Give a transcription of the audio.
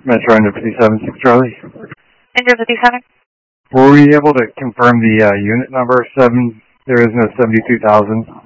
Metro Ender 57, Charlie. Ender 57. Were we able to confirm the unit number? There is no 72,000.